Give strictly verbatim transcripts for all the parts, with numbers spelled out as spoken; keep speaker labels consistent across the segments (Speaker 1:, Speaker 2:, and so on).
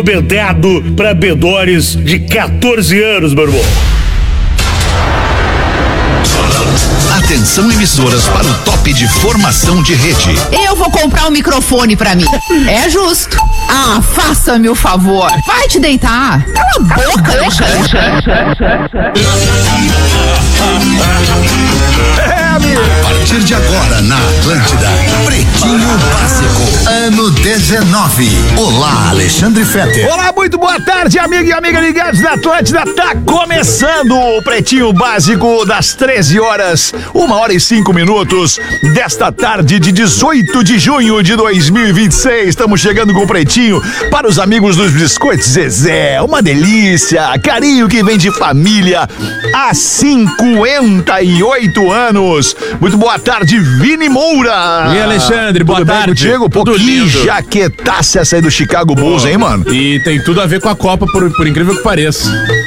Speaker 1: Vedado para bedores de quatorze anos, meu irmão.
Speaker 2: Atenção, emissoras, para o top de formação de rede.
Speaker 3: Eu vou comprar um microfone pra mim. É justo. Ah, faça-me o favor. Vai te deitar. Cala a boca,
Speaker 2: É, amigo. A partir de agora, na Atlântida, Pretinho Básico, ano dezenove. Olá, Alexandre Fetter.
Speaker 4: Olá, muito boa tarde, amigo e amiga ligados da Atlântida. Tá começando o Pretinho Básico das treze horas, uma hora e cinco minutos desta tarde de dezoito de junho de dois mil e vinte e seis. Estamos chegando com o Pretinho para os amigos dos Biscoitos Zezé. Uma delícia, carinho que vem de família há cinquenta e oito anos. Muito boa tarde, Vini Moura.
Speaker 5: E Alexandre, boa
Speaker 4: tudo
Speaker 5: tarde.
Speaker 4: Bem contigo? Pô, que jaquetaça essa aí do Chicago Bulls, hein, mano?
Speaker 5: E tem tudo a ver com a Copa, por, por incrível que pareça.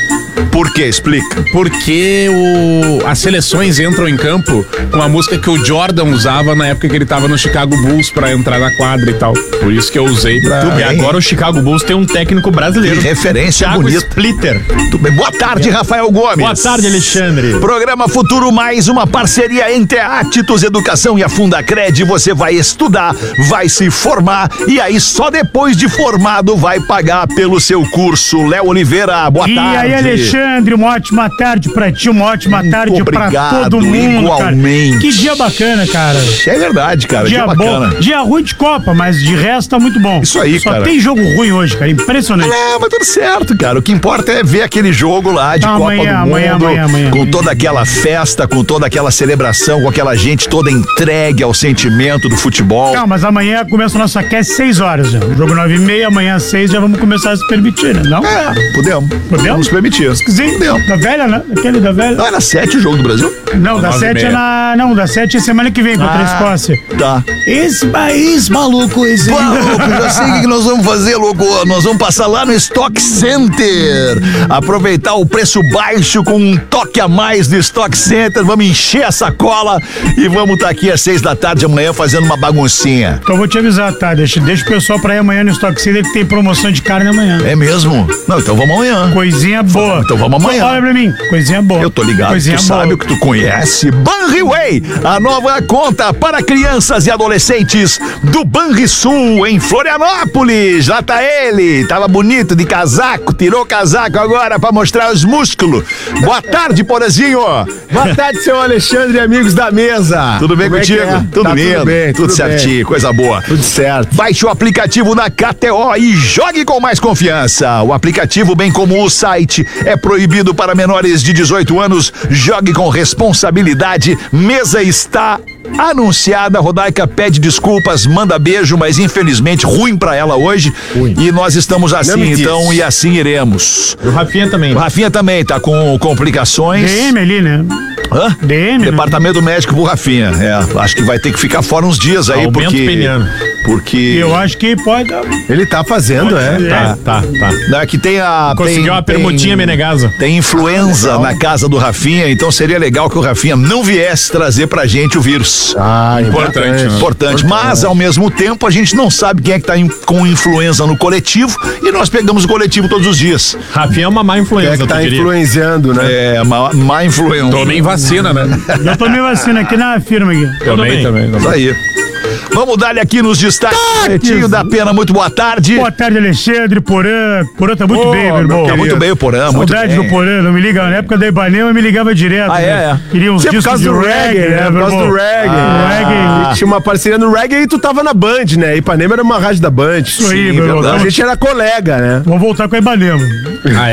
Speaker 4: Por quê? Explica.
Speaker 5: Porque o, as seleções entram em campo com a música que o Jordan usava na época que ele tava no Chicago Bulls pra entrar na quadra e tal. Por isso que eu usei pra...
Speaker 6: Tudo bem. E agora o Chicago Bulls tem um técnico brasileiro.
Speaker 4: Que referência
Speaker 6: Thiago
Speaker 4: bonita.
Speaker 6: Splitter.
Speaker 4: Tudo bem. Boa tarde, Rafael Gomes.
Speaker 6: Boa tarde, Alexandre.
Speaker 4: Programa Futuro Mais, uma parceria entre a Atitus Educação e a Fundacred. Você vai estudar, vai se formar e aí só depois de formado vai pagar pelo seu curso. Léo Oliveira, boa
Speaker 7: e
Speaker 4: tarde.
Speaker 7: E aí, Alexandre, uma ótima tarde pra ti, uma ótima
Speaker 4: Muito
Speaker 7: tarde
Speaker 4: obrigado,
Speaker 7: pra todo mundo,
Speaker 4: igualmente.
Speaker 7: Cara. Que dia bacana, cara.
Speaker 4: É verdade, cara,
Speaker 7: dia,
Speaker 4: dia bacana.
Speaker 7: Bom, dia ruim de Copa, mas de resto tá muito bom.
Speaker 4: Isso aí,
Speaker 7: Só
Speaker 4: cara.
Speaker 7: Só tem jogo ruim hoje, cara, impressionante.
Speaker 4: É, mas tudo certo, cara. O que importa é ver aquele jogo lá de
Speaker 7: tá,
Speaker 4: Copa
Speaker 7: amanhã,
Speaker 4: do Mundo,
Speaker 7: amanhã, amanhã, amanhã,
Speaker 4: com
Speaker 7: amanhã.
Speaker 4: toda aquela festa, com toda aquela celebração, com aquela gente toda entregue ao sentimento do futebol.
Speaker 7: Calma, mas amanhã começa o nosso aquece seis horas já. O jogo nove e meia, amanhã às seis já vamos começar a se permitir, né? Não?
Speaker 4: É, podemos.
Speaker 7: Podemos?
Speaker 4: Nos permitir.
Speaker 7: Sim,
Speaker 4: Podemos.
Speaker 7: da velha, né? Aquele da velha.
Speaker 4: Não, era sete o jogo do Brasil?
Speaker 7: Não, da sete é na... Não, da sete é semana que vem contra a Escócia.
Speaker 4: Tá.
Speaker 7: Esse país maluco, esse...
Speaker 4: Pô, louco, já sei o que nós vamos fazer, louco. Nós vamos passar lá no Stock Center. Aproveitar o preço baixo com um toque a mais do Stock Center. Vamos encher a sacola e vamos estar tá aqui às seis da tarde amanhã fazendo uma baguncinha.
Speaker 7: Então eu vou te avisar, tá? Deixa, deixa o pessoal pra ir amanhã no Stock Center que tem promoção de carne amanhã.
Speaker 4: É mesmo? Não, então vamos amanhã.
Speaker 7: Coisinha boa.
Speaker 4: Então vamos amanhã.
Speaker 7: Olha pra mim, coisinha boa.
Speaker 4: Eu tô ligado,
Speaker 7: coisinha
Speaker 4: tu
Speaker 7: boa.
Speaker 4: sabe o que tu conhece. Banriway, a nova conta para crianças e adolescentes do Banrisul, em Florianópolis. Lá tá ele, tava bonito de casaco, tirou o casaco agora pra mostrar os músculos. Boa tarde, Porazinho.
Speaker 8: Boa tarde, seu Alexandre e amigos da mesa.
Speaker 4: Tudo bem
Speaker 8: Como
Speaker 4: contigo?
Speaker 8: É é?
Speaker 4: Tudo
Speaker 8: Tá
Speaker 4: lindo,
Speaker 8: tudo bem,
Speaker 4: tudo,
Speaker 8: tudo
Speaker 4: certinho,
Speaker 8: bem.
Speaker 4: coisa boa.
Speaker 8: Tudo certo.
Speaker 4: Baixe o aplicativo da K T O e jogue com mais confiança. O aplicativo, bem como o site, é proibido para menores de dezoito anos. Jogue com responsabilidade. Mesa está anunciada. A Rodaica pede desculpas, manda beijo, mas infelizmente ruim pra ela hoje. Ruim. E nós estamos assim, então, e assim iremos.
Speaker 6: O Rafinha também.
Speaker 4: O Rafinha também tá com complicações.
Speaker 7: D M ali, né?
Speaker 4: Hã?
Speaker 7: D M,
Speaker 4: Departamento né? Médico pro Rafinha. É, acho que vai ter que ficar fora uns dias aí,
Speaker 6: Aumento
Speaker 4: porque...
Speaker 6: peniano.
Speaker 4: Porque...
Speaker 7: Eu acho que pode...
Speaker 8: Ele tá fazendo, é.
Speaker 7: É.
Speaker 6: Tá, tá, tá.
Speaker 4: Não, é que tem a...
Speaker 5: Conseguiu
Speaker 4: tem,
Speaker 5: uma permutinha
Speaker 4: tem,
Speaker 5: Menegasa.
Speaker 4: Tem influenza
Speaker 8: Ah,
Speaker 4: na casa do Rafinha, então seria legal que o Rafinha não viesse trazer pra gente o vírus.
Speaker 8: Ah,
Speaker 4: Importante,
Speaker 8: importante.
Speaker 4: né? Importante. Mas, ao mesmo tempo, a gente não sabe quem é que tá in, com influenza no coletivo e nós pegamos o coletivo todos os dias.
Speaker 5: Rafinha é uma má
Speaker 8: Quem
Speaker 5: influência,
Speaker 8: é que tá
Speaker 5: tu diria.
Speaker 8: influenciando, né?
Speaker 4: É, má, má influenza.
Speaker 5: Tomei vacina, né?
Speaker 7: Eu tomei vacina aqui na firma aqui.
Speaker 5: Também, também.
Speaker 4: Isso aí. Vamos dar-lhe aqui nos destaques. Pretinho da Pena, muito boa tarde.
Speaker 7: Boa tarde, Alexandre, Porã. Porã tá muito
Speaker 4: Ô,
Speaker 7: bem, meu irmão.
Speaker 4: Tá muito bem o Porã, muito
Speaker 7: Saudade
Speaker 4: bem.
Speaker 7: do Porã, não me liga. Na época da Ipanema eu me ligava direto.
Speaker 4: Ah,
Speaker 7: né?
Speaker 4: é, é.
Speaker 7: Queria uns
Speaker 8: Sempre por
Speaker 7: discos
Speaker 8: causa
Speaker 7: de
Speaker 8: do
Speaker 7: reggae,
Speaker 8: reggae, né? Por
Speaker 7: meu
Speaker 8: causa
Speaker 7: irmão.
Speaker 8: do reggae.
Speaker 7: Ah,
Speaker 8: reggae. E tinha uma parceria no reggae e tu tava na Band, né? Ipanema era uma rádio da Band.
Speaker 7: Isso aí,
Speaker 8: Sim,
Speaker 7: meu irmão.
Speaker 8: verdade. A gente era colega, né?
Speaker 7: Vou voltar com a Ipanema.
Speaker 5: Ah,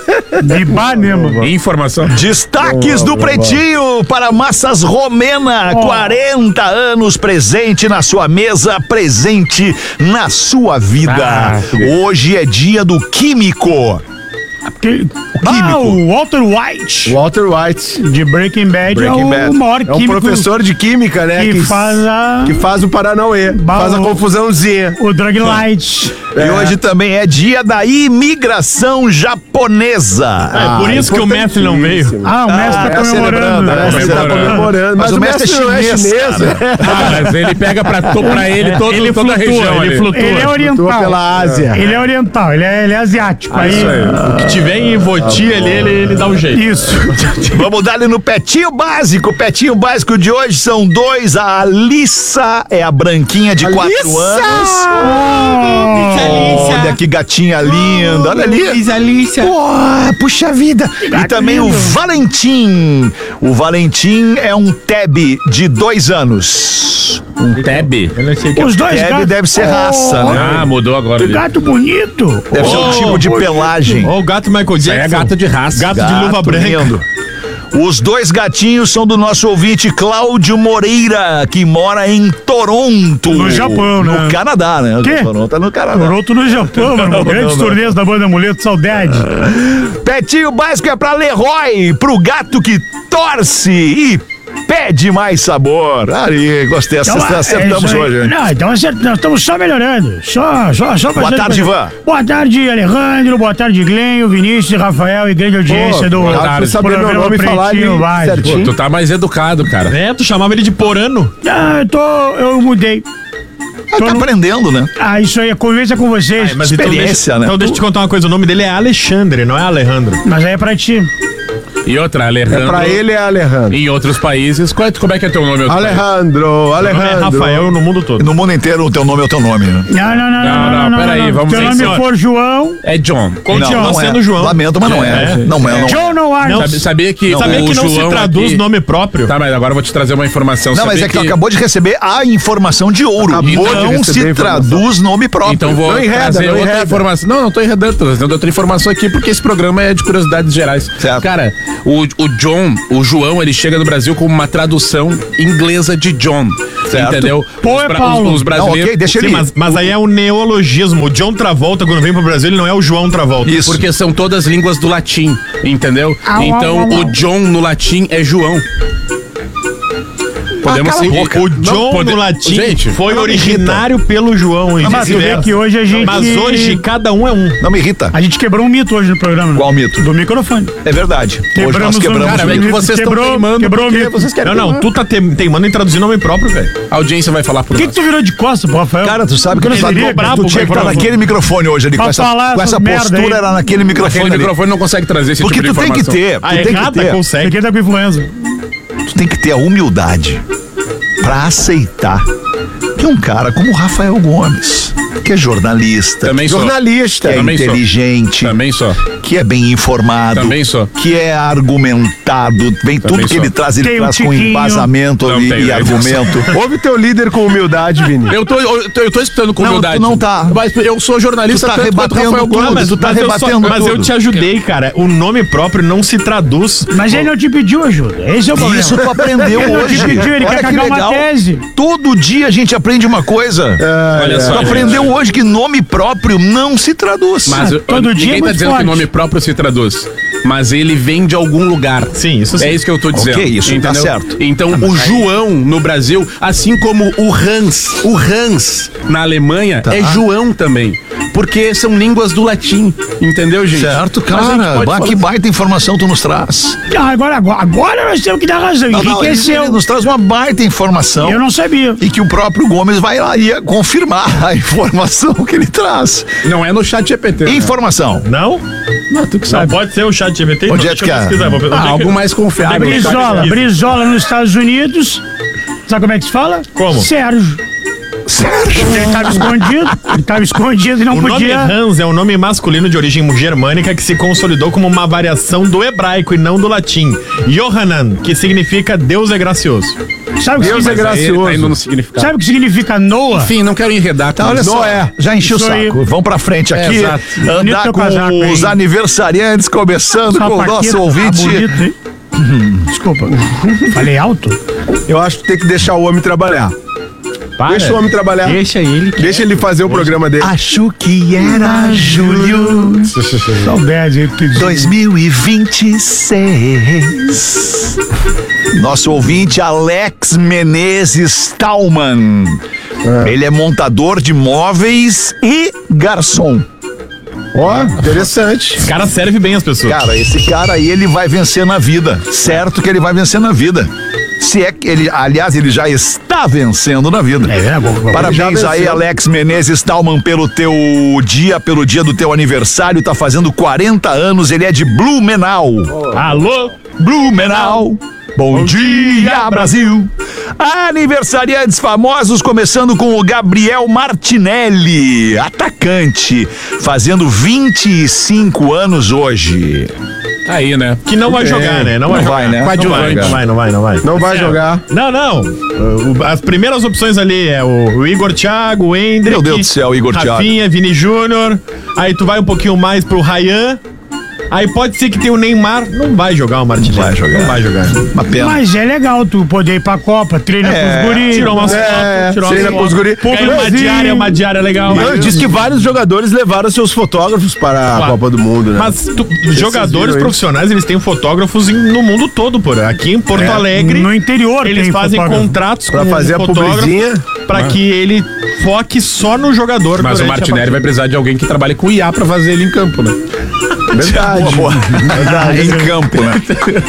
Speaker 5: é?
Speaker 7: Ipanema.
Speaker 5: Informação.
Speaker 4: Destaques do Pretinho para Massas Romena,
Speaker 7: Oh.
Speaker 4: quarenta anos presente na sua mesa, presente na sua vida.
Speaker 5: Ah, que delícia.
Speaker 4: Hoje é dia do químico.
Speaker 7: Aquele-
Speaker 4: O
Speaker 7: Ah,
Speaker 4: químico.
Speaker 7: o Walter White,
Speaker 8: Walter White.
Speaker 7: de Breaking Bad,
Speaker 8: Breaking
Speaker 7: é o
Speaker 8: Bad.
Speaker 7: maior
Speaker 8: É um
Speaker 7: químico
Speaker 8: professor de química, né?
Speaker 7: que, faz a...
Speaker 8: que faz o Paranauê.
Speaker 7: Bah,
Speaker 8: Faz a
Speaker 7: o-
Speaker 8: confusãozinha.
Speaker 7: o Drug Light.
Speaker 4: E hoje também é dia da imigração japonesa.
Speaker 6: É por isso que o Messi não veio.
Speaker 7: Ah, o Messi
Speaker 4: é
Speaker 7: tá comemorando.
Speaker 4: celebrando,
Speaker 8: É,
Speaker 4: né?
Speaker 8: você tá comemorando.
Speaker 4: Mas o Messi é
Speaker 8: não é
Speaker 4: chinês,
Speaker 8: chinês.
Speaker 4: cara.
Speaker 5: Ah, mas ele pega pra, to- pra ele todo,
Speaker 6: Ele
Speaker 5: toda a
Speaker 6: flutua,
Speaker 5: região.
Speaker 6: ele
Speaker 5: ali.
Speaker 6: flutua.
Speaker 7: Ele é
Speaker 8: Tua
Speaker 7: oriental.
Speaker 8: pela Ásia.
Speaker 7: Ele é oriental, ele é, ele é asiático. aí,
Speaker 6: O que tiver em Ivoti ali, ele, ele dá um jeito.
Speaker 7: Isso.
Speaker 4: Vamos dar ali no Petinho Básico. O Petinho Básico de hoje são dois. A Alissa é a branquinha de quatro anos. Olha que gatinha linda. Olha ali. Pô, puxa vida. E também o Valentim. O Valentim é um Teb de dois anos.
Speaker 5: Um Teb.
Speaker 6: Eu não sei o que é.
Speaker 7: Os dois
Speaker 4: Teb
Speaker 7: gatos.
Speaker 4: deve ser raça, né?
Speaker 5: Ah, mudou agora.
Speaker 7: Que
Speaker 5: ali.
Speaker 7: gato bonito.
Speaker 4: Deve ser um
Speaker 6: Oh,
Speaker 4: tipo de pelagem.
Speaker 6: Ó, o gato Michael
Speaker 5: Isso
Speaker 6: Jackson.
Speaker 5: aí é gato de raça.
Speaker 6: Gato, de luva branca.
Speaker 4: lindo. Os dois gatinhos são do nosso ouvinte Cláudio Moreira, que mora em Toronto.
Speaker 7: No Japão, né?
Speaker 4: No Canadá, né?
Speaker 7: Quê?
Speaker 4: Toronto é no Canadá.
Speaker 7: Toronto no Japão, mano. Grandes turnês da banda Amuleto, saudade.
Speaker 4: Petinho básico é pra Leroy, pro gato que torce e pede mais sabor. Aí, gostei. Acertamos,
Speaker 7: é
Speaker 4: acertamos
Speaker 7: isso aí.
Speaker 4: hoje, hein?
Speaker 7: Não, então acertamos, nós estamos só melhorando. Só, só, só
Speaker 4: Boa
Speaker 7: fazendo
Speaker 4: tarde,
Speaker 7: coisa.
Speaker 4: Ivan.
Speaker 7: Boa tarde, Alejandro. Boa tarde, Glenho, Vinícius e Rafael e grande audiência do
Speaker 8: boa tarde. Saber meu
Speaker 7: programa
Speaker 8: nome e falar
Speaker 7: Pretinho
Speaker 8: ali
Speaker 7: Básico.
Speaker 8: certinho.
Speaker 5: Tu tá mais educado, cara.
Speaker 6: É, tu chamava ele de Porano.
Speaker 7: Ah, eu tô, eu mudei.
Speaker 4: Ah, tá
Speaker 7: no-
Speaker 4: aprendendo, né?
Speaker 7: Ah, isso aí, a convivência com vocês.
Speaker 6: Ai,
Speaker 7: mas,
Speaker 6: então
Speaker 4: Experiência,
Speaker 6: deixa,
Speaker 4: né?
Speaker 6: Então deixa eu te contar uma coisa. O nome dele é Alexandre, não é Alejandro.
Speaker 7: aí é pra ti.
Speaker 5: E outra,
Speaker 8: É
Speaker 5: Alejandro.
Speaker 8: pra ele é Alejandro.
Speaker 5: Em outros países. Qual é- Como é que é teu nome? em outro país?
Speaker 8: Alejandro,
Speaker 6: O nome é
Speaker 8: Alejandro.
Speaker 6: Rafael no mundo todo.
Speaker 4: No mundo inteiro, o teu nome é o teu nome, né?
Speaker 7: Não, não, não,
Speaker 5: Não, não, peraí, vamos
Speaker 7: Se teu
Speaker 5: ver,
Speaker 7: nome
Speaker 5: senhor.
Speaker 7: for João,
Speaker 5: É John.
Speaker 6: Continua
Speaker 4: não
Speaker 6: sendo
Speaker 4: é.
Speaker 6: João.
Speaker 4: Lamento, mas não é.
Speaker 6: É.
Speaker 4: Não é, não é.
Speaker 7: João não há.
Speaker 6: Não.
Speaker 5: Sabe- sabia que
Speaker 6: Sabia
Speaker 5: o
Speaker 6: que não se
Speaker 5: João
Speaker 6: traduz
Speaker 5: aqui-
Speaker 6: nome próprio?
Speaker 5: Tá, mas agora eu vou te trazer uma informação.
Speaker 4: Não, mas
Speaker 5: Sabia
Speaker 4: é que tu acabou de receber a informação de ouro.
Speaker 8: Acabou
Speaker 4: Então
Speaker 8: de receber
Speaker 4: se
Speaker 8: a informação.
Speaker 4: traduz nome próprio.
Speaker 5: Então vou
Speaker 8: Não enreda,
Speaker 5: trazer
Speaker 8: não
Speaker 5: outra
Speaker 8: enreda.
Speaker 5: informação. Não, não tô enredando, tô trazendo outra informação aqui porque esse programa é de curiosidades gerais.
Speaker 4: Certo.
Speaker 5: Cara, o, o John, o João, ele chega no Brasil com uma tradução inglesa de John.
Speaker 4: Certo.
Speaker 5: Entendeu?
Speaker 7: Pô,
Speaker 5: os,
Speaker 7: é
Speaker 5: bra-
Speaker 7: Paulo.
Speaker 5: os, os
Speaker 4: Não,
Speaker 5: brasileiros.
Speaker 4: ok, deixa
Speaker 6: Sim,
Speaker 4: ele.
Speaker 6: mas, mas aí é um neologismo. O John Travolta, quando vem pro Brasil, ele não é o João Travolta.
Speaker 4: Isso.
Speaker 5: Porque são todas línguas do latim, entendeu?
Speaker 7: Au,
Speaker 5: então
Speaker 7: au, au, au.
Speaker 5: o John no latim é João. Podemos
Speaker 6: cala a
Speaker 5: seguir.
Speaker 6: boca. O John
Speaker 5: pode-
Speaker 6: no latim
Speaker 5: Gente,
Speaker 6: foi
Speaker 4: não me
Speaker 6: originário pelo João. e
Speaker 7: Mas tu vê
Speaker 6: vice-versa.
Speaker 7: que hoje a gente...
Speaker 6: Mas hoje cada um é um.
Speaker 4: Não me irrita.
Speaker 7: A gente quebrou um mito hoje no programa. né?
Speaker 4: Qual mito?
Speaker 7: Do microfone.
Speaker 4: É verdade. Hoje
Speaker 7: Quebramos
Speaker 4: nós
Speaker 7: um-
Speaker 4: quebramos.
Speaker 5: Cara,
Speaker 4: o
Speaker 5: é que
Speaker 4: mito.
Speaker 5: vocês estão
Speaker 7: Quebrou-
Speaker 5: teimando
Speaker 7: quebrou o
Speaker 5: porque
Speaker 7: mito.
Speaker 5: vocês querem
Speaker 6: Não, não, tu tá te- teimando em traduzir nome próprio, velho.
Speaker 5: A audiência vai falar por
Speaker 7: Por que,
Speaker 5: nós.
Speaker 7: que tu virou de costas pro Rafael?
Speaker 4: Cara, tu sabe que
Speaker 7: Eu
Speaker 4: tu,
Speaker 7: não
Speaker 4: tá,
Speaker 7: seria
Speaker 4: tu,
Speaker 7: brabo
Speaker 4: tu tinha que
Speaker 7: com a
Speaker 4: estar
Speaker 7: informação.
Speaker 4: naquele microfone hoje ali, com
Speaker 7: Pra
Speaker 4: essa,
Speaker 7: falar
Speaker 4: com essa
Speaker 7: essas merda
Speaker 4: postura,
Speaker 7: aí.
Speaker 4: era naquele microfone
Speaker 5: Aquele
Speaker 4: ali.
Speaker 5: microfone não consegue trazer esse
Speaker 4: Porque
Speaker 5: tipo de
Speaker 4: tu tem que
Speaker 5: informação.
Speaker 4: ter, tu
Speaker 6: A
Speaker 4: tem que
Speaker 6: errada
Speaker 4: ter,
Speaker 6: consegue.
Speaker 7: Você aqui tá com influenza.
Speaker 4: tu tem que ter a humildade pra aceitar que um cara como o Rafael Gomes, que é jornalista,
Speaker 5: Também sou.
Speaker 8: Jornalista.
Speaker 4: que é
Speaker 5: Também sou.
Speaker 4: inteligente,
Speaker 5: Também só.
Speaker 4: que é bem informado,
Speaker 5: Também sou.
Speaker 4: que é argumentado, vem tudo que
Speaker 5: sou.
Speaker 4: ele traz, ele
Speaker 7: Tem um
Speaker 4: traz com
Speaker 7: tiquinho.
Speaker 4: embasamento
Speaker 5: Não
Speaker 4: e,
Speaker 5: tem,
Speaker 4: e
Speaker 5: né?
Speaker 4: argumento.
Speaker 8: Ouve teu líder com humildade, Vini.
Speaker 5: Eu tô, eu, tô- eu tô escutando com
Speaker 4: Não,
Speaker 5: humildade.
Speaker 4: tu não tá.
Speaker 5: Mas eu sou jornalista,
Speaker 4: Tu tá
Speaker 5: tanto quanto
Speaker 4: rebatendo
Speaker 5: Rafael
Speaker 4: tudo,
Speaker 5: Gomes.
Speaker 4: mas tu tá
Speaker 6: Mas eu só-
Speaker 4: rebatendo
Speaker 6: Mas eu
Speaker 4: tudo.
Speaker 6: te ajudei, cara. O nome próprio não se traduz.
Speaker 7: Mas ele não te pediu ajuda. Esse é o problema.
Speaker 4: Isso tu aprendeu
Speaker 7: Ele não
Speaker 4: hoje.
Speaker 7: te pediu, ele
Speaker 4: Olha
Speaker 7: quer
Speaker 4: que
Speaker 7: cagar uma
Speaker 4: legal.
Speaker 7: tese.
Speaker 4: Todo dia a gente aprende uma coisa.
Speaker 5: Olha
Speaker 4: Tu
Speaker 5: só. gente.
Speaker 4: aprendeu hoje que nome próprio não se traduz.
Speaker 5: Mas eu-
Speaker 7: todo dia é
Speaker 5: ninguém tá
Speaker 7: muito
Speaker 5: dizendo
Speaker 7: forte.
Speaker 5: que o nome próprio se traduz. Mas ele vem de algum lugar.
Speaker 6: Sim, isso sim.
Speaker 5: É isso que eu tô dizendo.
Speaker 4: Ok, isso tá
Speaker 5: entendeu?
Speaker 4: certo.
Speaker 5: Então, o João no Brasil, assim como o Hans, o Hans na Alemanha,
Speaker 4: Tá.
Speaker 5: é João também. Porque são línguas do latim. Entendeu, gente?
Speaker 4: Certo,
Speaker 5: Mas a gente
Speaker 4: cara.
Speaker 5: pode
Speaker 4: Bah,
Speaker 5: falar-
Speaker 4: que baita informação tu nos traz.
Speaker 7: Ah, agora, agora, agora nós temos que dar razão.
Speaker 4: Não, não, ele,
Speaker 7: Enriqueceu.
Speaker 4: ele nos traz uma baita informação.
Speaker 7: Eu não sabia.
Speaker 4: E que o próprio Gomes vai lá e confirmar a informação que ele traz.
Speaker 5: Não é no chat G P T. né?
Speaker 4: Informação.
Speaker 6: Não?
Speaker 5: Não, tu que
Speaker 6: Não,
Speaker 5: sabe.
Speaker 6: pode ser o chat G P T.
Speaker 4: Onde
Speaker 6: Então
Speaker 4: é
Speaker 6: deixa
Speaker 4: que
Speaker 6: eu
Speaker 4: é?
Speaker 6: pesquisar, vou- onde é
Speaker 5: Ah,
Speaker 6: que-
Speaker 5: algo mais confiável.
Speaker 7: Brizola, Brizola nos Estados Unidos. Sabe como é que se fala?
Speaker 6: Como?
Speaker 7: Sérgio.
Speaker 4: Sérgio.
Speaker 7: Ele estava escondido, ele estava escondido e não
Speaker 6: O nome
Speaker 7: podia.
Speaker 6: Hans é um nome masculino de origem germânica que se consolidou como uma variação do hebraico e não do latim. Yohanan, que significa Deus é gracioso.
Speaker 7: Sabe o que,
Speaker 8: Deus é
Speaker 7: significa-
Speaker 8: gracioso.
Speaker 5: Tá indo no significado.
Speaker 7: sabe o que significa Noah?
Speaker 5: Enfim, não quero enredar.
Speaker 4: Tá, olha só,
Speaker 8: Noé.
Speaker 4: já enchi o
Speaker 7: Isso aí.
Speaker 4: saco. Vamos pra frente aqui.
Speaker 5: É, exato.
Speaker 4: Andar
Speaker 7: Bonito teu
Speaker 4: com
Speaker 7: casaco,
Speaker 4: os
Speaker 7: hein?
Speaker 4: aniversariantes, começando com o
Speaker 7: Sapaqueiro,
Speaker 4: nosso
Speaker 7: tá
Speaker 4: ouvinte.
Speaker 7: bonito, hein? Desculpa. Falei alto?
Speaker 8: Eu acho que tem que deixar o homem trabalhar.
Speaker 6: Para.
Speaker 8: Deixa o homem trabalhar.
Speaker 6: Deixa ele. que
Speaker 8: Deixa ele fazer o programa dele.
Speaker 4: Acho que era julho
Speaker 7: Saudade, que
Speaker 4: dois mil e vinte e seis. Nosso ouvinte Alex Menezes Tauman. Ele é montador de móveis e garçom.
Speaker 8: Ó, interessante.
Speaker 6: Esse cara serve bem as pessoas.
Speaker 4: Cara, esse cara aí, ele vai vencer na vida. Certo que ele vai vencer na vida. Se é que ele, aliás, ele já está vencendo na vida.
Speaker 7: É, é, bom,
Speaker 4: Parabéns aí, Alex Menezes Tauman, pelo teu dia, pelo dia do teu aniversário. Tá fazendo quarenta anos, ele é de Blumenau.
Speaker 6: Alô?
Speaker 4: Blumenau. Bom dia, Brasil! Aniversariantes famosos, começando com o Gabriel Martinelli, atacante, fazendo vinte e cinco anos hoje.
Speaker 5: Tá aí, né?
Speaker 6: Que não vai jogar, né? Não,
Speaker 4: Não
Speaker 6: vai,
Speaker 4: vai,
Speaker 6: jogar.
Speaker 4: né?
Speaker 6: Coadjuvante.
Speaker 4: Não
Speaker 6: Não vai, não vai, não vai.
Speaker 8: Não vai
Speaker 6: É.
Speaker 8: jogar.
Speaker 6: Não, não. O- As primeiras opções ali é o, o Igor Thiago, o Hendrick.
Speaker 4: Meu Deus do céu, Igor Thiago.
Speaker 6: Rafinha, Vini Júnior. Aí tu vai um pouquinho mais pro Ryan. Aí pode ser que tenha o Neymar. Não vai jogar o Martinelli.
Speaker 4: Não vai jogar.
Speaker 6: Não vai jogar.
Speaker 4: Uma pena.
Speaker 7: Mas é legal tu poder ir pra Copa, treina
Speaker 4: É,
Speaker 7: com os guris.
Speaker 6: Tirou umas
Speaker 8: É,
Speaker 6: fotos. Tirou
Speaker 8: treina
Speaker 6: umas
Speaker 8: pros
Speaker 6: fotos.
Speaker 8: guri.
Speaker 6: Ganha uma
Speaker 8: Sim.
Speaker 6: diária, uma diária legal.
Speaker 8: Não, diz que vários jogadores levaram seus fotógrafos para a
Speaker 6: Claro.
Speaker 8: Copa do Mundo, né?
Speaker 6: Mas tu- jogadores
Speaker 8: viram isso?
Speaker 6: profissionais, eles têm fotógrafos em- no mundo todo, por aqui em Porto Alegre.
Speaker 7: No interior
Speaker 6: Eles
Speaker 7: tem
Speaker 6: fazem
Speaker 7: fotógrafo.
Speaker 6: contratos
Speaker 8: Pra
Speaker 6: com
Speaker 8: fazer
Speaker 6: o
Speaker 8: a
Speaker 6: fotógrafo
Speaker 8: publizinha.
Speaker 6: pra que ele foque só no jogador.
Speaker 5: Mas o
Speaker 6: durante a
Speaker 5: Martinelli
Speaker 6: partida.
Speaker 5: vai precisar de alguém que trabalhe com I A pra fazer ele em campo, né?
Speaker 8: Verdade.
Speaker 4: Boa, boa. Em campo, né?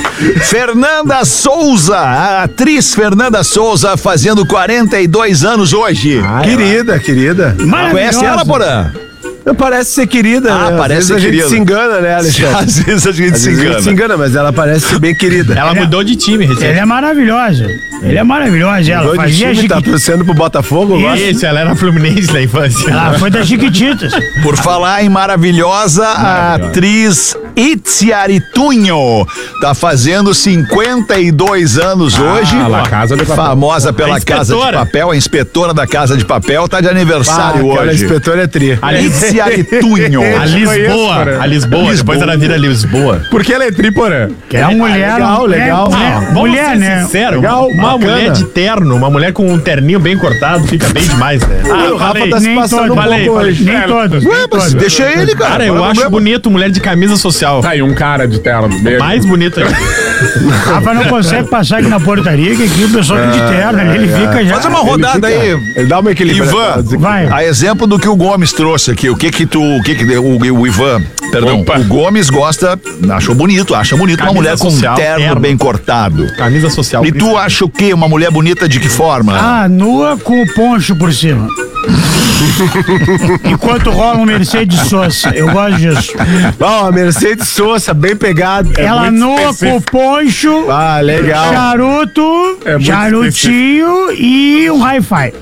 Speaker 4: Fernanda Souza, a atriz Fernanda Souza, fazendo quarenta e dois anos hoje.
Speaker 8: Querida, querida.
Speaker 4: Conhece ela, Porã?
Speaker 8: Parece ser querida.
Speaker 4: Ah,
Speaker 8: né?
Speaker 4: parece
Speaker 8: Às vezes
Speaker 4: ser
Speaker 8: a gente
Speaker 4: querida.
Speaker 8: se engana, né, Alexandre?
Speaker 4: Às vezes a gente
Speaker 8: Às
Speaker 4: se
Speaker 8: vezes a
Speaker 4: engana.
Speaker 8: gente se engana, mas ela parece ser bem querida.
Speaker 6: Ela
Speaker 7: Ela-
Speaker 6: mudou de time
Speaker 7: Ela
Speaker 6: recente.
Speaker 7: é maravilhosa. Ela é maravilhosa. Ela
Speaker 8: Dois de
Speaker 7: fazia
Speaker 8: time, tá
Speaker 7: Chiqui-
Speaker 8: torcendo pro Botafogo agora.
Speaker 6: Isso, ela era Fluminense na infância.
Speaker 7: Ela foi das Chiquititas.
Speaker 4: Por falar em maravilhosa, a atriz Itziaritunho tá fazendo cinquenta e dois anos hoje.
Speaker 5: La Casa de Papel.
Speaker 4: Famosa pela
Speaker 6: A
Speaker 4: Casa de
Speaker 6: inspetora.
Speaker 4: Papel, a inspetora da Casa de Papel, tá de aniversário
Speaker 8: Ah, aquela
Speaker 4: hoje.
Speaker 8: inspetora é tri.
Speaker 4: Itziaritunho.
Speaker 6: A Lisboa. A Lisboa. Depois ela vira Lisboa.
Speaker 8: Porque ela é triporã.
Speaker 7: Que é uma mulher.
Speaker 8: legal, legal.
Speaker 7: É,
Speaker 6: Ah,
Speaker 7: né?
Speaker 6: vamos
Speaker 7: mulher,
Speaker 6: ser
Speaker 7: né?
Speaker 6: sincero,
Speaker 8: Legal,
Speaker 6: uma
Speaker 8: bacana.
Speaker 6: mulher de terno, uma mulher com um terninho bem cortado, fica bem demais, né?
Speaker 8: o Rafa tá se
Speaker 7: Nem
Speaker 8: passando
Speaker 7: todos.
Speaker 8: um
Speaker 6: Falei,
Speaker 8: pouco
Speaker 6: falei.
Speaker 8: hoje.
Speaker 7: Nem todos.
Speaker 4: Ué,
Speaker 7: nem
Speaker 4: mas
Speaker 7: todos.
Speaker 4: deixa ele, cara.
Speaker 6: Cara, eu
Speaker 4: Qual é o
Speaker 6: acho
Speaker 4: problema?
Speaker 6: bonito mulher de camisa social.
Speaker 5: Tá aí um cara de terno. Beijo.
Speaker 6: Mais bonito ainda.
Speaker 7: Rafa não consegue passar aqui na portaria, que aqui o pessoal tá de terno, ali, ele fica já.
Speaker 4: Faz uma rodada
Speaker 8: Ele
Speaker 4: aí.
Speaker 8: fica- Ele dá uma equilibrada.
Speaker 4: Ivan,
Speaker 7: Vai.
Speaker 4: a exemplo do que o Gomes trouxe aqui, o que que tu, o que que o, o Ivan, perdão,
Speaker 5: Opa.
Speaker 4: o Gomes gosta, achou bonito, acha bonito uma
Speaker 6: Camisa
Speaker 4: mulher com
Speaker 6: social,
Speaker 4: terno,
Speaker 6: terno.
Speaker 4: bem cortado.
Speaker 6: Camisa social.
Speaker 4: E tu acha o quê? Uma mulher bonita de que forma?
Speaker 7: Ah, nua com o poncho por cima. Enquanto rola um Mercedes Sosa. Eu gosto disso.
Speaker 8: Ó, a Mercedes Sosa, bem pegado.
Speaker 7: Ela nua com o poncho,
Speaker 8: Ah, legal.
Speaker 7: charuto,
Speaker 5: É muito
Speaker 7: charutinho e um hi-fi.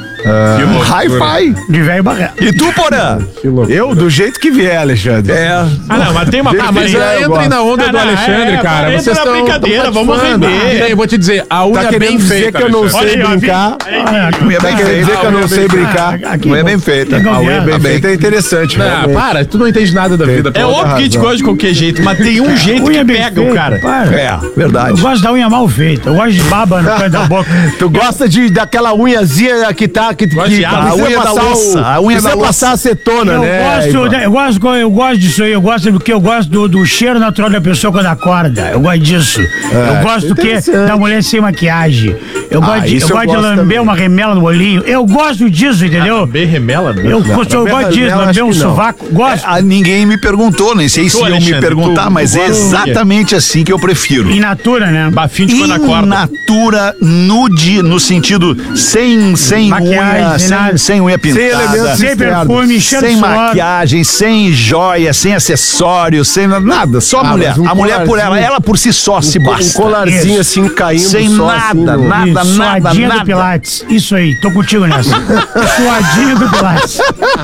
Speaker 4: Hi-fi.
Speaker 7: De velho barreto.
Speaker 4: E tu, Porã?
Speaker 8: Eu, do jeito que vier, Alexandre.
Speaker 4: É.
Speaker 6: Ah, não, mas tem uma...
Speaker 8: Ah,
Speaker 6: Ah,
Speaker 8: mas
Speaker 6: mas
Speaker 8: é-
Speaker 5: Mas
Speaker 8: eu
Speaker 5: entrem
Speaker 8: gosto.
Speaker 5: na onda
Speaker 6: Não,
Speaker 5: do
Speaker 6: não,
Speaker 5: Alexandre,
Speaker 6: é,
Speaker 5: cara.
Speaker 6: entra
Speaker 5: Vocês
Speaker 6: na
Speaker 5: estão
Speaker 6: brincadeira, vamos
Speaker 5: participando.
Speaker 6: render.
Speaker 5: Ah, Eu vou te dizer, a unha
Speaker 8: Tá
Speaker 5: é bem
Speaker 8: querendo dizer
Speaker 5: feita,
Speaker 8: que eu não
Speaker 5: Alexandre.
Speaker 8: sei
Speaker 6: Olha aí, ó,
Speaker 8: brincar.
Speaker 4: Unha
Speaker 8: Tá
Speaker 4: bem
Speaker 8: querendo dizer
Speaker 4: feita.
Speaker 8: que eu não sei brincar.
Speaker 7: Aqui,
Speaker 4: Unha bem feita.
Speaker 7: Legal,
Speaker 8: A unha bem
Speaker 4: Tá bem.
Speaker 8: feita é interessante.
Speaker 5: Não,
Speaker 8: realmente.
Speaker 5: para, tu não entende nada da vida.
Speaker 6: É
Speaker 5: pô.
Speaker 6: óbvio que a gente gosta de qualquer jeito, mas tem um jeito
Speaker 7: Unha
Speaker 6: que
Speaker 7: bem
Speaker 6: pega o
Speaker 7: feita,
Speaker 6: cara.
Speaker 7: para.
Speaker 4: É,
Speaker 7: Eu
Speaker 4: verdade.
Speaker 7: gosto da unha mal feita. Eu gosto de baba no canto da boca.
Speaker 8: Tu gosta de, daquela unhazinha que tá. Que,
Speaker 6: Gosta
Speaker 8: que
Speaker 6: de
Speaker 8: precisa
Speaker 6: asa.
Speaker 4: A unha da
Speaker 8: passar
Speaker 4: louça,
Speaker 8: o-
Speaker 4: a unha
Speaker 8: precisa
Speaker 4: da louça.
Speaker 8: passar acetona,
Speaker 7: Eu
Speaker 8: né?
Speaker 7: gosto,
Speaker 8: Ivan?
Speaker 7: da- eu, gosto, eu gosto disso aí, eu gosto porque eu gosto do, do cheiro natural da pessoa quando acorda. Eu gosto disso. eu gosto do que
Speaker 8: interessante.
Speaker 7: da mulher sem maquiagem. Eu gosto, de,
Speaker 8: isso
Speaker 7: eu
Speaker 8: eu
Speaker 7: gosto de
Speaker 8: gosto
Speaker 7: lamber
Speaker 8: também.
Speaker 7: uma remela no olhinho. Eu gosto disso, entendeu?
Speaker 6: Bem remela, né?
Speaker 7: eu gosto, eu
Speaker 8: lamber
Speaker 7: gosto disso,
Speaker 8: remela,
Speaker 7: lamber um
Speaker 8: acho que não.
Speaker 7: sovaco. Gosto.
Speaker 4: Ah, ninguém me perguntou, nem sei se iam me
Speaker 6: Alexandre,
Speaker 4: perguntar,
Speaker 6: tu-
Speaker 4: mas
Speaker 6: tu
Speaker 4: é
Speaker 6: gosta do quê?
Speaker 4: exatamente assim que eu prefiro.
Speaker 7: In natura, né?
Speaker 6: Bafinho de quando
Speaker 4: In
Speaker 6: acorda.
Speaker 4: natura, nude, no sentido sem, sem
Speaker 7: Maquiagem,
Speaker 4: unha, sem,
Speaker 7: nada.
Speaker 4: sem unha pintada.
Speaker 8: elementos
Speaker 7: Sem
Speaker 8: externos.
Speaker 7: perfume, cheiro
Speaker 4: Sem
Speaker 7: de suor.
Speaker 4: maquiagem, sem joia, sem acessórios, sem nada, só a
Speaker 8: Ah,
Speaker 4: mulher.
Speaker 8: mas um
Speaker 4: A mulher por ela,
Speaker 8: colarzinho-
Speaker 4: ela por si só se
Speaker 8: Um
Speaker 4: basta.
Speaker 8: colarzinho
Speaker 7: Isso.
Speaker 8: assim caindo
Speaker 4: Sem
Speaker 8: só,
Speaker 4: nada,
Speaker 8: assim, no-
Speaker 4: nada.
Speaker 7: Isso, suadinha
Speaker 4: nada.
Speaker 7: do Pilates. Isso aí, tô contigo nessa. Suadinha do Pilates.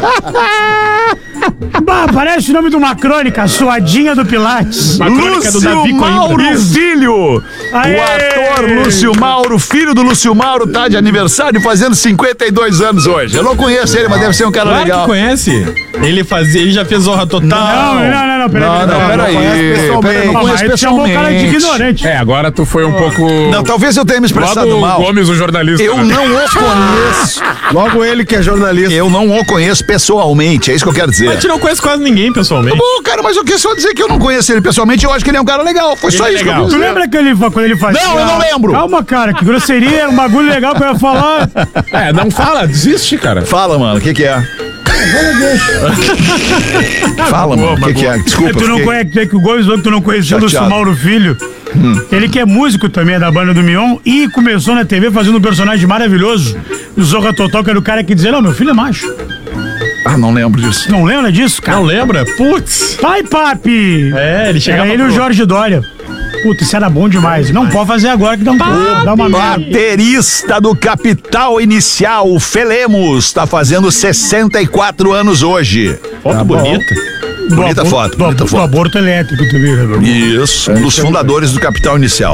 Speaker 7: Bah, parece o nome de uma crônica, Suadinha do Pilates.
Speaker 6: Uma crônica do Davi
Speaker 4: Lúcio
Speaker 6: Coimbra.
Speaker 4: Mauro Filho.
Speaker 7: Aê!
Speaker 4: O ator Lúcio Mauro, filho do Lúcio Mauro, tá de aniversário fazendo cinquenta e dois anos hoje. Eu não conheço ele, mas deve ser um cara
Speaker 6: Claro
Speaker 4: legal.
Speaker 6: que conhece. Ele fazia, ele já fez Zorra Total.
Speaker 7: Não, não, não, não, peraí.
Speaker 4: Não, não, peraí. Peraí, não
Speaker 7: Não,
Speaker 4: conheço
Speaker 7: mas tu chamou o cara de
Speaker 4: pessoalmente.
Speaker 7: ignorante.
Speaker 5: É, agora tu foi um pouco...
Speaker 4: Não, talvez eu tenha me expressado
Speaker 5: Logo o
Speaker 4: mal.
Speaker 5: Gomes, o jornalista.
Speaker 4: Eu
Speaker 5: né?
Speaker 4: não o conheço.
Speaker 8: Logo ele que é jornalista.
Speaker 4: Eu não o conheço pessoalmente, é isso que eu quero dizer.
Speaker 6: A gente não conhece quase ninguém pessoalmente.
Speaker 4: Bom, cara, mas eu quero só dizer que eu não conheço ele pessoalmente, eu acho que ele é um cara legal. Foi só
Speaker 6: Ele é
Speaker 4: isso que eu
Speaker 6: legal.
Speaker 4: quis
Speaker 7: Tu
Speaker 4: dizer.
Speaker 7: lembra que ele, quando ele fazia...
Speaker 4: Não, eu não lembro.
Speaker 7: Calma, cara, que grosseria, um bagulho legal que eu ia falar.
Speaker 5: É, não fala, desiste, cara.
Speaker 4: Fala, mano, o que que é? Fala, mano, o que que é? Desculpa.
Speaker 7: tu não
Speaker 4: fiquei-
Speaker 7: conhece, que o Gomes falou que tu não conhecia o Lúcio
Speaker 4: Chateado.
Speaker 7: Mauro Filho. Ele que é músico também, é da banda do Mion, e começou na T V fazendo um personagem maravilhoso, do Zorra Total, que era o cara que dizia, não, meu filho é macho.
Speaker 4: Ah, não lembro disso.
Speaker 7: Não lembra disso, cara?
Speaker 6: Não lembra? Putz.
Speaker 7: Pai, papi!
Speaker 6: É, ele chegava
Speaker 7: Era ele e o
Speaker 6: pro-
Speaker 7: Jorge Dória. Puta, isso era bom demais. Não pode fazer agora que dá um dá uma merda.
Speaker 4: Baterista do Capital Inicial, o Felemos, tá fazendo sessenta e quatro anos hoje.
Speaker 6: Foto bonita.
Speaker 7: Do
Speaker 4: Bonita
Speaker 7: abor-
Speaker 4: foto,
Speaker 7: do,
Speaker 4: bonita
Speaker 7: do
Speaker 4: foto.
Speaker 7: aborto elétrico, tu viu, né, meu irmão?
Speaker 4: Isso, um dos fundadores do Capital Inicial.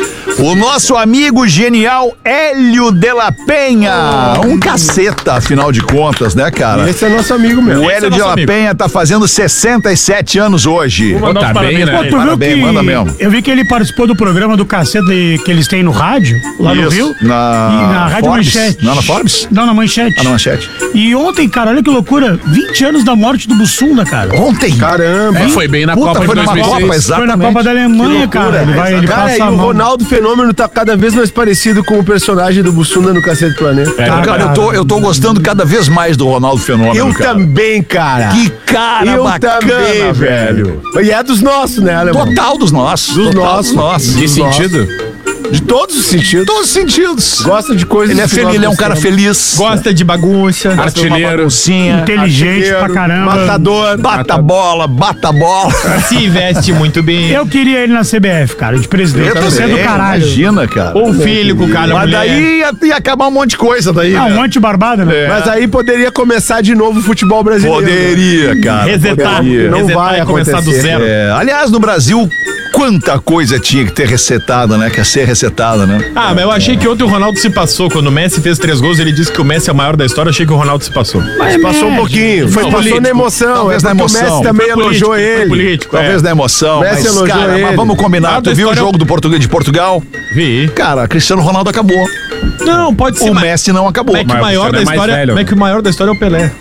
Speaker 4: O nosso amigo genial Hélio de la Penha. Um caceta, afinal de contas, né, cara?
Speaker 8: Esse é nosso amigo mesmo.
Speaker 4: O
Speaker 6: Esse é
Speaker 4: Hélio de
Speaker 6: nosso
Speaker 4: la
Speaker 6: amigo.
Speaker 4: Penha tá fazendo sessenta e sete anos hoje.
Speaker 6: Vou mandar
Speaker 5: Tá
Speaker 6: uns
Speaker 5: bem,
Speaker 6: parabéns
Speaker 5: né?
Speaker 6: pra
Speaker 7: Pô,
Speaker 6: ele.
Speaker 7: tu viu
Speaker 4: Parabéns,
Speaker 7: que
Speaker 4: manda mesmo.
Speaker 7: eu vi que ele participou do programa do cacete que eles têm no rádio, lá no
Speaker 4: Isso,
Speaker 7: Rio.
Speaker 4: na
Speaker 7: E na Rádio
Speaker 4: Forbes?
Speaker 7: Manchete.
Speaker 4: Não, na Forbes?
Speaker 7: Não, na Manchete.
Speaker 4: Ah, na Manchete.
Speaker 7: E ontem, cara, olha que loucura, vinte anos da morte do Bussunda, cara.
Speaker 4: Ontem.
Speaker 8: Caramba.
Speaker 5: É, foi bem na
Speaker 4: Puta,
Speaker 5: Copa
Speaker 4: foi
Speaker 5: de
Speaker 4: numa
Speaker 5: dois mil e seis.
Speaker 4: Copa,
Speaker 7: Foi na
Speaker 4: exatamente.
Speaker 7: Copa da Alemanha, cara. Ele vai, ele
Speaker 8: Cara, e
Speaker 7: passa a
Speaker 8: o
Speaker 7: mão.
Speaker 8: Ronaldo Fenômeno tá cada vez mais parecido com o personagem do Bussunda no Cacete do Planeta.
Speaker 5: É,
Speaker 7: Tá,
Speaker 4: Cara, eu tô, eu tô gostando cada vez mais do Ronaldo Fenômeno,
Speaker 8: Eu
Speaker 4: cara.
Speaker 8: também, cara.
Speaker 4: Que cara
Speaker 8: Eu
Speaker 4: bacana,
Speaker 8: também,
Speaker 4: velho.
Speaker 8: E é dos nossos, né, Alemão?
Speaker 4: Total dos nossos.
Speaker 8: Dos
Speaker 4: total
Speaker 8: nossos.
Speaker 4: dos nossos.
Speaker 5: Que sentido?
Speaker 8: De todos os sentidos.
Speaker 4: Todos os sentidos.
Speaker 8: Gosta de coisas
Speaker 4: Ele é
Speaker 8: que
Speaker 4: feliz,
Speaker 8: nós
Speaker 4: ele é um cara
Speaker 8: gostamos.
Speaker 4: feliz.
Speaker 6: Gosta de bagunça.
Speaker 5: Artilheiro.
Speaker 4: Sim.
Speaker 7: Inteligente pra
Speaker 8: Artilheiro,
Speaker 7: caramba.
Speaker 8: Matador.
Speaker 4: Bata a bola, bata a bola.
Speaker 6: Se veste muito bem.
Speaker 7: Eu queria ele na C B F, cara, de presidente.
Speaker 4: Eu
Speaker 7: Você é do
Speaker 4: também,
Speaker 7: caralho.
Speaker 4: Imagina, cara.
Speaker 6: Um filho com cada
Speaker 4: Mas
Speaker 6: mulher.
Speaker 4: daí ia, ia acabar um monte de coisa daí.
Speaker 7: Ah, um
Speaker 4: né?
Speaker 7: monte de barbada, né?
Speaker 8: Mas aí poderia começar de novo o futebol brasileiro.
Speaker 4: Poderia, cara.
Speaker 6: Resetar.
Speaker 4: Poderia.
Speaker 8: Não
Speaker 6: Resetar
Speaker 8: vai
Speaker 6: e começar do
Speaker 8: acontecer.
Speaker 6: zero.
Speaker 4: É, aliás, no Brasil, quanta coisa tinha que ter resetada, né? Quer ser resetada, né?
Speaker 6: Ah, mas eu achei que ontem o Ronaldo se passou. Quando o Messi fez três gols, ele disse que o Messi é o maior da história. Eu achei que o Ronaldo se passou.
Speaker 7: Mas
Speaker 8: Passou um
Speaker 7: mede.
Speaker 8: pouquinho. Foi,
Speaker 6: Não,
Speaker 8: passou
Speaker 6: político.
Speaker 8: na emoção.
Speaker 4: Talvez
Speaker 8: é
Speaker 4: na
Speaker 8: porque
Speaker 4: emoção.
Speaker 8: O Messi também
Speaker 6: Foi
Speaker 8: elogiou
Speaker 6: político, foi
Speaker 8: ele.
Speaker 6: político, é.
Speaker 4: Talvez na emoção,
Speaker 8: Messi
Speaker 4: mas,
Speaker 8: elogiou
Speaker 4: cara, mas
Speaker 8: ele.
Speaker 4: vamos combinar.
Speaker 6: Nada
Speaker 4: Tu viu o
Speaker 6: história-
Speaker 4: jogo do Portugal, de Portugal?
Speaker 6: Vi.
Speaker 4: Cara, Cristiano Ronaldo acabou.
Speaker 6: Não, pode ser.
Speaker 4: O
Speaker 6: mas-
Speaker 4: Messi não acabou.
Speaker 6: Mas é que o
Speaker 5: Mas o
Speaker 6: maior
Speaker 5: cara
Speaker 6: da
Speaker 5: é mais
Speaker 6: história.
Speaker 5: velho.
Speaker 6: Mas é que o maior da história é o Pelé.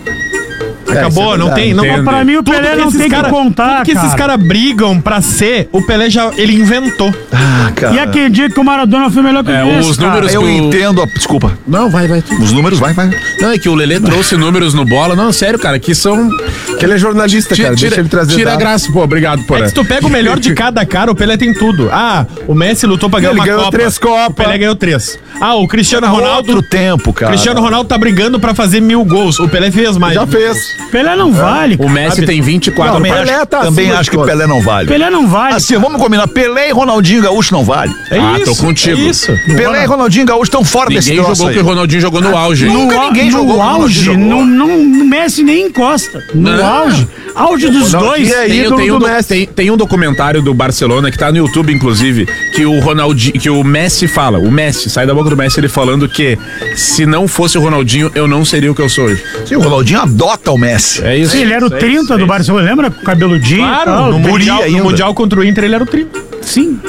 Speaker 6: Acabou,
Speaker 8: isso é
Speaker 6: não tem. Não,
Speaker 5: Entendo.
Speaker 7: Pra mim, o
Speaker 6: Tudo
Speaker 7: Pelé
Speaker 6: que
Speaker 7: não
Speaker 6: esses
Speaker 7: tem
Speaker 6: cara-
Speaker 7: que contar,
Speaker 6: Tudo que esses
Speaker 7: cara.
Speaker 6: caras brigam pra ser, o Pelé já ele inventou.
Speaker 4: Ah, cara.
Speaker 7: E aquele dia que o Maradona foi melhor que
Speaker 5: É,
Speaker 7: o Messi,
Speaker 5: os
Speaker 7: cara.
Speaker 5: números-
Speaker 4: Eu
Speaker 5: o-
Speaker 4: entendo a... Desculpa.
Speaker 8: Não, vai, vai.
Speaker 4: Os números, vai, vai.
Speaker 5: Não, é que o Lelê trouxe números no bola. Não, sério, cara, que são...
Speaker 8: Que ele é jornalista, cara.
Speaker 5: Tira,
Speaker 8: Deixa ele trazer
Speaker 5: tira a
Speaker 8: dados.
Speaker 5: graça. Pô, obrigado,
Speaker 6: É
Speaker 5: Porã.
Speaker 6: que se tu pega o melhor de cada cara, o Pelé tem tudo. Ah, o Messi lutou pra ganhar
Speaker 8: Ele
Speaker 6: uma
Speaker 8: ganhou
Speaker 6: Copa.
Speaker 8: três Copas.
Speaker 6: O Pelé ganhou três. Ah, o Cristiano Ronaldo.
Speaker 4: Outro tempo, cara.
Speaker 6: Cristiano Ronaldo tá brigando pra fazer mil gols. O Pelé fez mais.
Speaker 8: Já fez.
Speaker 7: Pelé não vale,
Speaker 5: O
Speaker 7: cara.
Speaker 5: Messi tem vinte e quatro.
Speaker 4: Também
Speaker 8: Pelé
Speaker 4: acho,
Speaker 8: tá
Speaker 4: também
Speaker 8: acima
Speaker 4: acho
Speaker 8: de
Speaker 4: que
Speaker 8: todos.
Speaker 4: Pelé não vale.
Speaker 7: Pelé não vale.
Speaker 4: Assim, vamos combinar. Pelé e Ronaldinho Gaúcho não vale.
Speaker 6: É
Speaker 5: Ah, tô
Speaker 6: isso,
Speaker 5: contigo.
Speaker 6: É isso.
Speaker 4: Pelé e Ronaldinho Gaúcho estão fora desse
Speaker 5: Ninguém
Speaker 4: troço
Speaker 5: jogou o que o
Speaker 4: aí.
Speaker 5: Ronaldinho jogou no auge.
Speaker 4: Nunca
Speaker 7: No,
Speaker 4: ninguém
Speaker 7: no
Speaker 4: jogou como o
Speaker 7: auge,
Speaker 4: Ronaldinho jogou.
Speaker 7: no, no, Messi nem encosta. No
Speaker 5: Não.
Speaker 7: auge. Auge dos dois.
Speaker 8: é
Speaker 5: Tem,
Speaker 8: ídolo
Speaker 5: tem um
Speaker 8: do
Speaker 5: do-
Speaker 8: Messi.
Speaker 5: tem- tem um documentário do Barcelona que tá no YouTube, inclusive, que o Ronaldinho, que o Messi fala, o Messi, sai da boca do Messi, ele falando que se não fosse o Ronaldinho, eu não seria o que eu sou hoje.
Speaker 4: Sim, o Ronaldinho adota o Messi.
Speaker 5: É isso.
Speaker 7: Sim, ele era o
Speaker 5: Isso aí,
Speaker 7: trinta
Speaker 5: isso
Speaker 7: do
Speaker 5: aí.
Speaker 7: Barcelona, lembra? Com o cabeludinho.
Speaker 6: Claro,
Speaker 7: e tal.
Speaker 6: no,
Speaker 4: guri
Speaker 6: mundial,
Speaker 4: ainda.
Speaker 6: no Mundial contra o Inter ele era o trinta.
Speaker 7: Sim.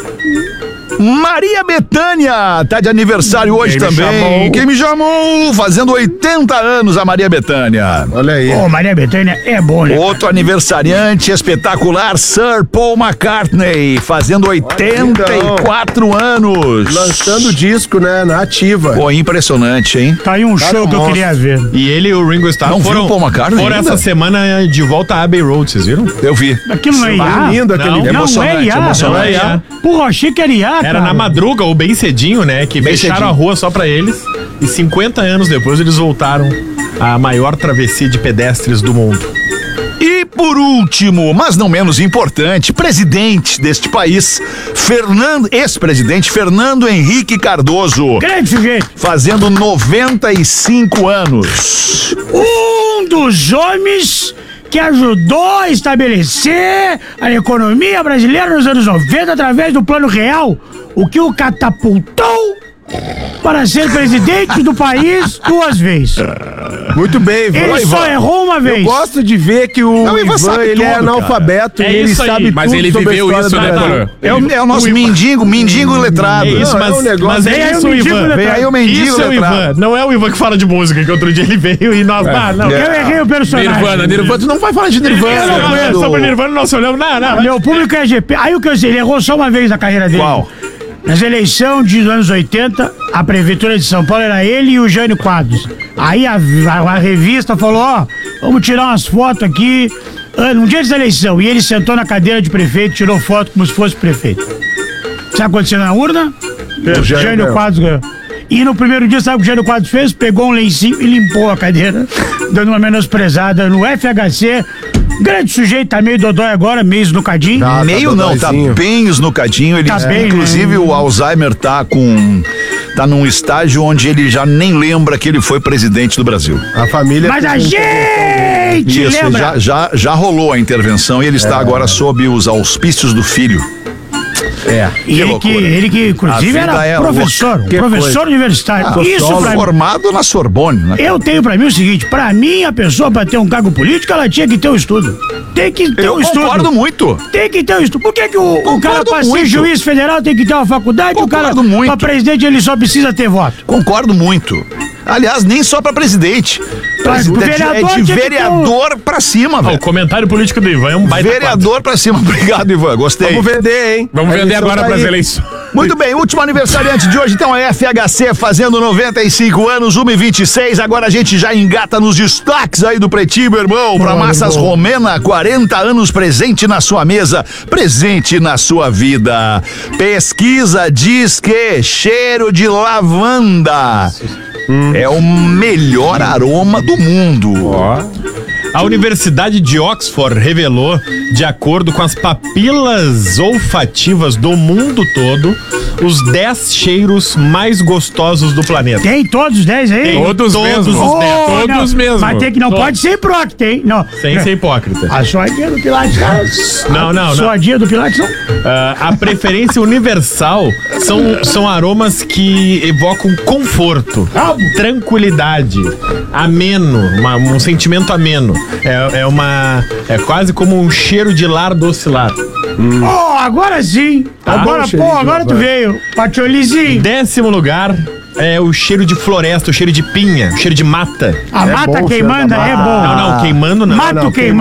Speaker 4: Maria Bethânia tá de aniversário hoje
Speaker 7: Quem me
Speaker 4: também.
Speaker 7: chamou?
Speaker 4: Quem me chamou? Fazendo oitenta anos a Maria Bethânia.
Speaker 8: Olha aí.
Speaker 7: Ô, Maria Bethânia é bom, né?
Speaker 4: Outro aniversariante espetacular, Sir Paul McCartney, fazendo oitenta e quatro anos.
Speaker 8: Lançando disco, né? Na ativa.
Speaker 4: Pô, impressionante, hein?
Speaker 7: Tá aí um
Speaker 8: Cara,
Speaker 7: show
Speaker 8: é um
Speaker 7: que eu
Speaker 8: monstro.
Speaker 7: queria ver.
Speaker 6: E ele e o Ringo Starr
Speaker 4: Não viu
Speaker 6: foram,
Speaker 4: o Paul McCartney
Speaker 6: foram
Speaker 4: ainda?
Speaker 6: essa semana de volta a Abbey Road, vocês viram?
Speaker 4: Eu vi.
Speaker 7: Aquilo não é I A?
Speaker 8: Lindo aquele
Speaker 6: Não,
Speaker 8: vídeo.
Speaker 7: Não é
Speaker 4: Emocionante,
Speaker 7: I A.
Speaker 4: emocionante.
Speaker 6: Não é I A.
Speaker 7: Porra, achei que era I A,
Speaker 6: Era
Speaker 7: cara.
Speaker 6: na madruga ou bem cedinho, né? Que
Speaker 4: Bem
Speaker 6: fecharam
Speaker 4: cedinho.
Speaker 6: a rua só pra eles. E cinquenta anos depois eles voltaram à maior travessia de pedestres do mundo.
Speaker 4: E por último, mas não menos importante, presidente deste país, Fernando, ex-presidente Fernando Henrique Cardoso,
Speaker 7: Grande sujeito.
Speaker 4: fazendo noventa e cinco anos.
Speaker 7: Um dos homens que ajudou a estabelecer a economia brasileira nos anos noventa através do Plano Real, o que o catapultou para ser presidente do país duas vezes.
Speaker 8: Muito bem, Ivan.
Speaker 7: Ele só errou uma vez.
Speaker 8: Eu gosto de ver que o
Speaker 4: Não, o Ivan
Speaker 8: Ivan,
Speaker 4: sabe
Speaker 8: ele é
Speaker 4: tudo,
Speaker 8: analfabeto
Speaker 6: cara.
Speaker 8: e
Speaker 6: É
Speaker 8: ele
Speaker 6: isso aí.
Speaker 8: sabe
Speaker 5: Mas
Speaker 8: tudo
Speaker 5: ele
Speaker 8: sobre a
Speaker 5: viveu
Speaker 8: história
Speaker 5: isso,
Speaker 8: do
Speaker 5: né,
Speaker 8: Brasil.
Speaker 5: Porã?
Speaker 4: É o, é o nosso mendigo, mendigo letrado.
Speaker 6: É isso,
Speaker 8: Não,
Speaker 6: mas,
Speaker 8: é um negócio-
Speaker 6: mas
Speaker 7: Vem
Speaker 6: é
Speaker 7: aí o
Speaker 6: isso,
Speaker 7: mendigo
Speaker 6: Ivan.
Speaker 7: letrado.
Speaker 4: Vem aí o mendigo
Speaker 6: Isso é o
Speaker 4: letrado.
Speaker 6: Ivan. Não é o Ivan que fala de música, que outro dia ele veio e nós. Ah, não.
Speaker 7: Eu errei o personagem.
Speaker 5: Nirvana, Nirvana, tu não vai falar de Nirvana.
Speaker 7: Eu não
Speaker 6: Não,
Speaker 7: conheço.
Speaker 6: é sobre Nirvana, nós olhamos. Não, não.
Speaker 7: Meu público é G P. Aí o que eu sei, ele errou só uma vez na carreira dele.
Speaker 4: Qual?
Speaker 7: Nas eleições dos anos oitenta, a prefeitura de São Paulo era ele e o Jânio Quadros. Aí a, a, a revista falou, ó, vamos tirar umas fotos aqui, ah, num dia da eleição. E ele sentou na cadeira de prefeito, tirou foto como se fosse prefeito. Sabe o que aconteceu na urna? O
Speaker 8: Jânio
Speaker 7: Jânio
Speaker 8: ganhou.
Speaker 7: Quadros ganhou. E no primeiro dia, sabe o que o Jânio Quadros fez? Pegou um lencinho e limpou a cadeira, dando uma menosprezada no F H C. Grande sujeito, tá meio dodói agora, meio esnucadinho.
Speaker 8: Tá,
Speaker 4: Meio
Speaker 8: tá
Speaker 4: não, tá
Speaker 8: dodóizinho.
Speaker 4: bem esnucadinho. Ele,
Speaker 7: Tá bem,
Speaker 4: inclusive,
Speaker 7: né?
Speaker 4: o Alzheimer tá com. Tá num estágio onde ele já nem lembra que ele foi presidente do Brasil.
Speaker 8: A família...
Speaker 7: Mas a
Speaker 8: fez um-
Speaker 7: gente
Speaker 4: Isso,
Speaker 7: lembra.
Speaker 4: já, já, já rolou a intervenção e ele está agora sob os auspícios do filho.
Speaker 8: É.
Speaker 7: E ele que,
Speaker 4: loucura.
Speaker 7: ele que, inclusive,
Speaker 4: A vida
Speaker 7: era
Speaker 4: é
Speaker 7: professor, um
Speaker 8: Que
Speaker 7: professor
Speaker 8: coisa.
Speaker 7: universitário.
Speaker 4: Ah,
Speaker 7: Isso
Speaker 4: solo
Speaker 7: pra mim.
Speaker 4: formado na Sorbonne, né?
Speaker 7: Eu tenho pra mim o seguinte, pra mim, a pessoa pra ter um cargo político, ela tinha que ter um estudo. Tem que ter
Speaker 4: Eu
Speaker 7: um estudo.
Speaker 4: concordo muito.
Speaker 7: Tem que ter um estudo. Por que, que o, o cara,
Speaker 4: Concordo
Speaker 7: pra ser
Speaker 4: muito.
Speaker 7: juiz federal, tem que ter uma faculdade? O cara,
Speaker 4: Concordo muito.
Speaker 7: pra presidente, ele só precisa ter voto.
Speaker 4: Concordo muito. Aliás, nem só pra presidente.
Speaker 7: Mas
Speaker 4: Presidente
Speaker 7: vereador
Speaker 4: é de
Speaker 7: tinha que ter um-
Speaker 4: vereador pra cima,
Speaker 6: Ah, o
Speaker 4: velho.
Speaker 6: comentário político do Ivan é um baita quadro.
Speaker 4: Vereador pra cima. Obrigado, Ivan. Gostei.
Speaker 8: Vamos vender, hein?
Speaker 5: Vamos
Speaker 8: A
Speaker 5: vender
Speaker 8: eleição
Speaker 5: agora
Speaker 8: tá
Speaker 5: pras
Speaker 8: aí.
Speaker 5: eleições.
Speaker 4: Muito bem, último aniversariante de hoje, então, é F H C fazendo noventa e cinco anos, uma e vinte e seis. Agora a gente já engata nos destaques aí do Pretinho, meu irmão. Pra Massas Romena, quarenta anos presente na sua mesa, presente na sua vida. Pesquisa diz que cheiro de lavanda é o melhor aroma do mundo.
Speaker 6: A Universidade de Oxford revelou, de acordo com as papilas olfativas do mundo todo, os dez cheiros mais gostosos do planeta.
Speaker 7: Tem todos os dez aí?
Speaker 6: Tem.
Speaker 5: Todos
Speaker 6: Todos
Speaker 5: mesmo.
Speaker 6: os dez.
Speaker 7: Oh,
Speaker 5: Todos
Speaker 7: não.
Speaker 5: mesmo.
Speaker 7: Mas tem que não
Speaker 6: Todos.
Speaker 7: pode ser hipócrita, hein? Não.
Speaker 6: Sem ser hipócrita.
Speaker 7: A suadinha do Pilates, cara.
Speaker 6: Não, não, não.
Speaker 7: Suadinha do Pilates, não.
Speaker 6: Ah, a preferência universal são, são aromas que evocam conforto, tranquilidade, ameno, uma- um sentimento ameno. É, é uma. É quase como um cheiro de lar docilar.
Speaker 7: Oh, agora sim. Agora,
Speaker 8: bom,
Speaker 7: pô,
Speaker 8: cheirinho,
Speaker 7: agora tu
Speaker 8: vai.
Speaker 7: veio. Patiolizinho.
Speaker 6: Décimo lugar é o cheiro de floresta, o cheiro de pinha, o cheiro de mata.
Speaker 7: A
Speaker 8: É
Speaker 7: mata
Speaker 8: bom,
Speaker 7: queimando
Speaker 8: filho da
Speaker 7: é
Speaker 8: mata.
Speaker 7: bom.
Speaker 6: Não, não, queimando não.
Speaker 7: Mato
Speaker 8: não,
Speaker 7: queimando